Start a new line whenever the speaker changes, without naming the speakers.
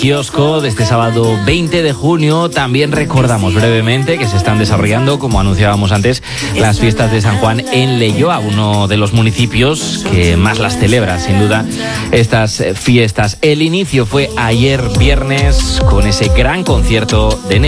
kiosco de este sábado 20 de junio. También recordamos brevemente que se están desarrollando, como anunciábamos antes, las fiestas de San Juan en Leioa, uno de los municipios que más las celebra, sin duda, estas fiestas. El inicio fue ayer viernes con ese gran concierto de